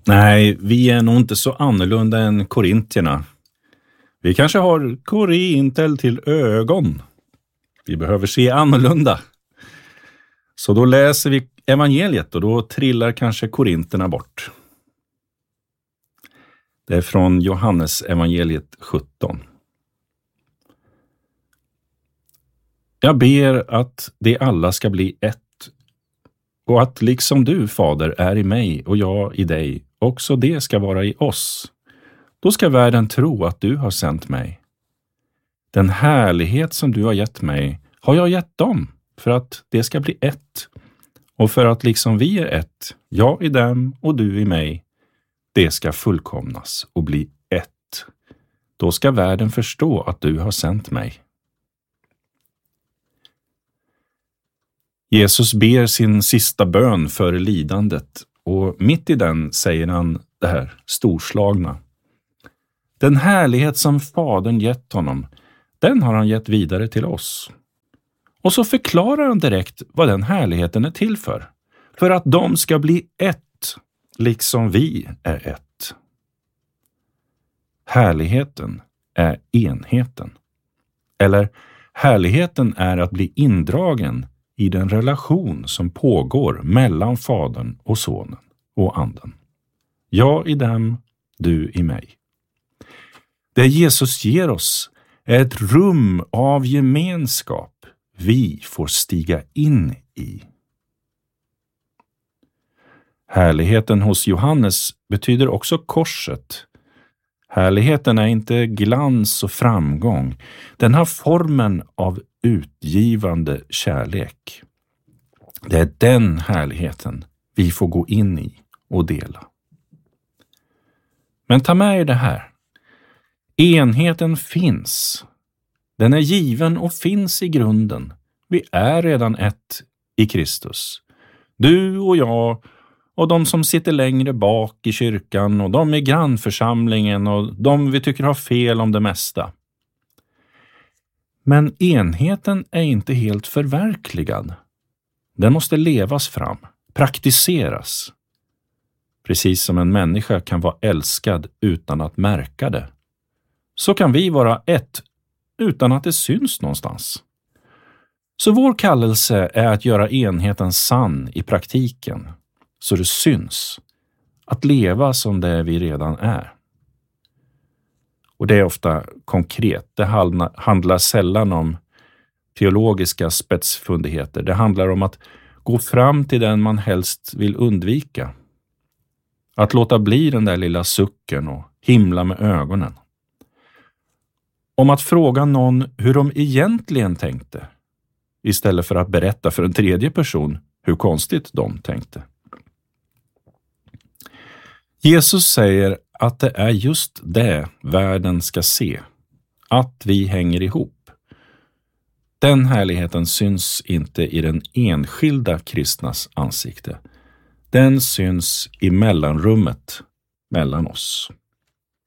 Nej, vi är nog inte så annorlunda än korintierna. Vi kanske har korintel till ögon. Vi behöver se annorlunda. Så då läser vi evangeliet och då trillar kanske korinterna bort. Det är från Johannes evangeliet 17. Jag ber att de alla ska bli ett, och att liksom du, Fader, är i mig och jag i dig, också det ska vara i oss. Då ska världen tro att du har sänt mig. Den härlighet som du har gett mig har jag gett dem, för att det ska bli ett. Och för att liksom vi är ett, jag i dem och du i mig, det ska fullkomnas och bli ett. Då ska världen förstå att du har sänt mig. Jesus ber sin sista bön före lidandet, och mitt i den säger han det här storslagna. Den härlighet som Fadern gett honom, den har han gett vidare till oss. Och så förklarar han direkt vad den härligheten är till för. För att de ska bli ett, liksom vi är ett. Härligheten är enheten. Eller härligheten är att bli indragen i den relation som pågår mellan Fadern och Sonen och Anden. Jag i dem, du i mig. Det Jesus ger oss är ett rum av gemenskap vi får stiga in i. Härligheten hos Johannes betyder också korset. Härligheten är inte glans och framgång. Den har formen av utgivande kärlek. Det är den härligheten vi får gå in i och dela. Men ta med er det här. Enheten finns. Den är given och finns i grunden. Vi är redan ett i Kristus. Du och jag och de som sitter längre bak i kyrkan och de i grannförsamlingen och de vi tycker har fel om det mesta. Men enheten är inte helt förverkligad. Den måste levas fram, praktiseras. Precis som en människa kan vara älskad utan att märka det, så kan vi vara ett utan att det syns någonstans. Så vår kallelse är att göra enheten sann i praktiken, så det syns. Att leva som det vi redan är. Och det är ofta konkret. Det handlar sällan om teologiska spetsfundigheter. Det handlar om att gå fram till den man helst vill undvika. Att låta bli den där lilla sucken och himla med ögonen. Om att fråga någon hur de egentligen tänkte, istället för att berätta för en tredje person hur konstigt de tänkte. Jesus säger att det är just det världen ska se, att vi hänger ihop. Den härligheten syns inte i den enskilda kristnas ansikte. Den syns i mellanrummet mellan oss.